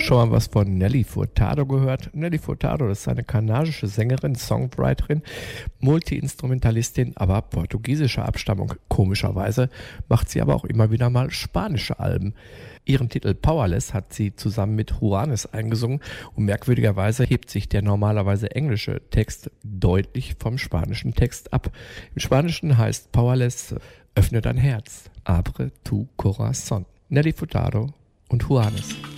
Schon mal was von Nelly Furtado gehört? Nelly Furtado, das ist eine kanadische Sängerin, Songwriterin, Multi-Instrumentalistin, aber portugiesischer Abstammung. Komischerweise macht sie aber auch immer wieder mal spanische Alben. Ihren Titel Powerless hat sie zusammen mit Juanes eingesungen und merkwürdigerweise hebt sich der normalerweise englische Text deutlich vom spanischen Text ab. Im Spanischen heißt Powerless, öffne dein Herz, abre tu corazón. Nelly Furtado und Juanes.